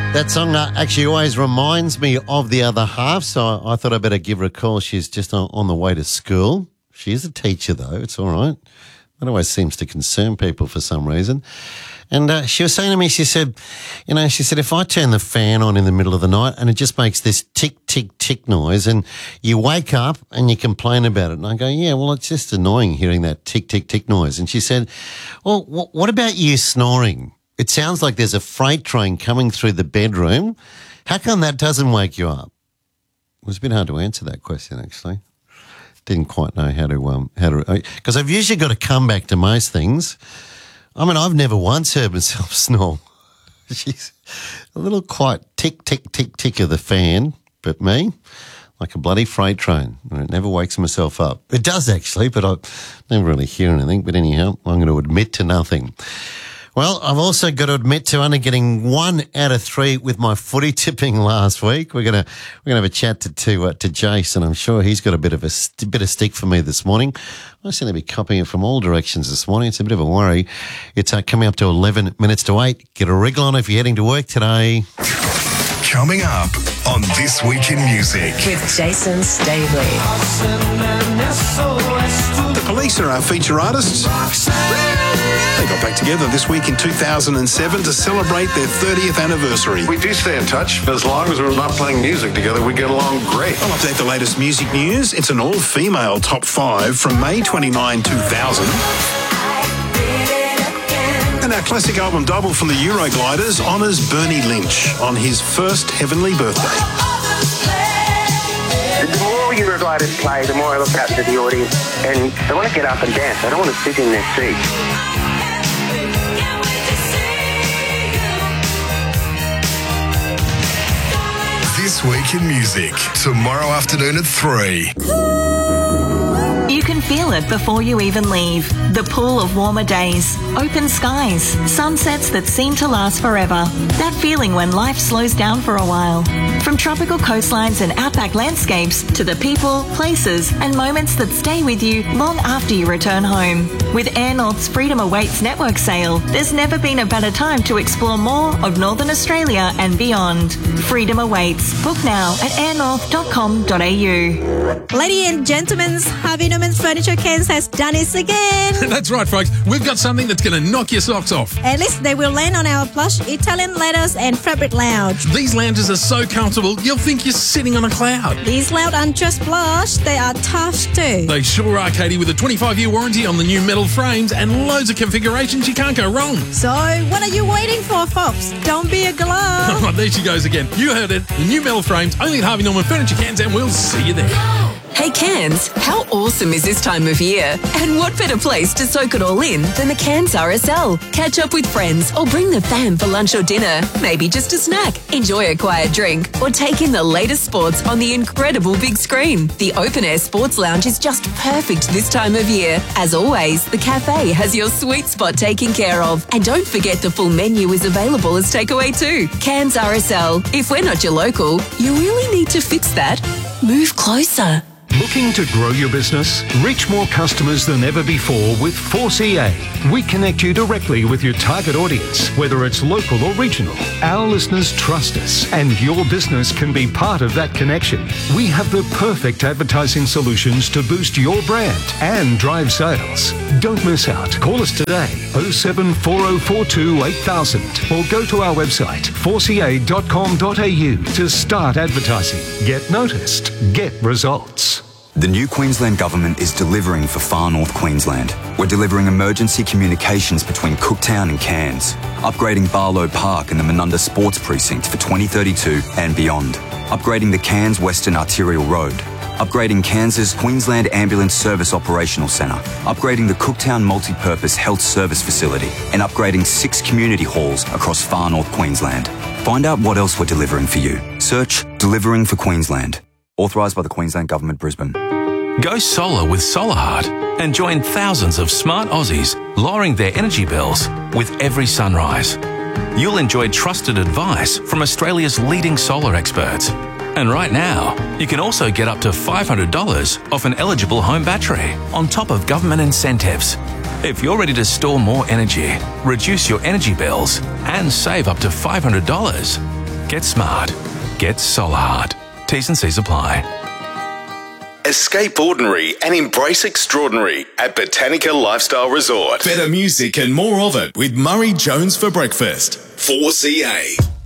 That song actually always reminds me of the other half, so I thought I'd better give her a call. She's just on the way to school. She is a teacher, though. It's all right. That always seems to concern people for some reason. And she was saying to me, she said, if I turn the fan on in the middle of the night and it just makes this tick, tick, tick noise and you wake up and you complain about it. And I go, yeah, well, it's just annoying hearing that tick, tick, tick noise. And she said, well, what about you snoring? It sounds like there's a freight train coming through the bedroom. How come that doesn't wake you up? It was a bit hard to answer that question, actually. Didn't quite know how to, because I've usually got to come back to most things. I mean, I've never once heard myself snore. She's a little quite tick, tick, tick, tick of the fan, but me, like a bloody freight train. And it never wakes myself up. It does, actually, but I never really hear anything. But anyhow, I'm going to admit to nothing. Well, I've also got to admit to only getting 1 out of 3 with my footy tipping last week. We're gonna have a chat to Jason. I'm sure he's got a bit of stick for me this morning. I seem to be copying it from all directions this morning. It's a bit of a worry. It's coming up to 11 minutes to 8. Get a wriggle on if you're heading to work today. Coming up on This Week in Music with Jason Staveley. The Police are our feature artists. They got back together this week in 2007 to celebrate their 30th anniversary. We do stay in touch, but as long as we're not playing music together, we get along great. I'll update the latest music news. It's an all-female top 5 from May 29, 2000. And our classic album double from the Eurogliders honours Bernie Lynch on his first heavenly birthday. The more Eurogliders play, the more I look out to the audience and they want to get up and dance. I don't want to sit in their seats. This Week in Music, tomorrow afternoon at 3. You can feel it before you even leave. The pull of warmer days, open skies, sunsets that seem to last forever. That feeling when life slows down for a while. From tropical coastlines and outback landscapes to the people, places and moments that stay with you long after you return home. With Air North's Freedom Awaits network sale, there's never been a better time to explore more of Northern Australia and beyond. Freedom Awaits. Book now at airnorth.com.au. Ladies and gentlemen, Harvey Norman's Furniture Cairns has done it again. That's right, folks. We've got something that's going to knock your socks off. At least they will land on our plush Italian leathers and fabric lounge. These lounges are so comfortable, you'll think you're sitting on a cloud. These loud aren't just plush, they are tough too. They sure are, Katie, with a 25-year warranty on the new metal frames and loads of configurations. You can't go wrong. So, what are you waiting for, folks? Don't be a glove. Oh, there she goes again. You heard it. The new metal frames, only at Harvey Norman Furniture Cairns, and we'll see you there. Hey Cairns, how awesome is this time of year? And what better place to soak it all in than the Cairns RSL? Catch up with friends or bring the fam for lunch or dinner, maybe just a snack. Enjoy a quiet drink or take in the latest sports on the incredible big screen. The Open Air Sports Lounge is just perfect this time of year. As always, the cafe has your sweet spot taken care of. And don't forget the full menu is available as takeaway too. Cairns RSL. If we're not your local, you really need to fix that. Move closer. Looking to grow your business? Reach more customers than ever before with Force EA. We connect you directly with your target audience, whether it's local or regional. Our listeners trust us, and your business can be part of that connection. We have the perfect advertising solutions to boost your brand and drive sales. Don't miss out. Call us today, 0740442 8000, or go to our website, forcea.com.au to start advertising. Get noticed. Get results. The new Queensland Government is delivering for Far North Queensland. We're delivering emergency communications between Cooktown and Cairns, upgrading Barlow Park and the Menunda Sports Precinct for 2032 and beyond, upgrading the Cairns Western Arterial Road, upgrading Cairns' Queensland Ambulance Service Operational Centre, upgrading the Cooktown Multi-Purpose Health Service Facility, and upgrading 6 community halls across Far North Queensland. Find out what else we're delivering for you. Search Delivering for Queensland. Authorised by the Queensland Government, Brisbane. Go solar with SolarHeart and join thousands of smart Aussies lowering their energy bills with every sunrise. You'll enjoy trusted advice from Australia's leading solar experts. And right now, you can also get up to $500 off an eligible home battery on top of government incentives. If you're ready to store more energy, reduce your energy bills and save up to $500, Get smart. Get Solahard. T's and C's apply. Escape ordinary and embrace extraordinary at Botanica Lifestyle Resort. Better music and more of it with Murray Jones for breakfast. 4CA.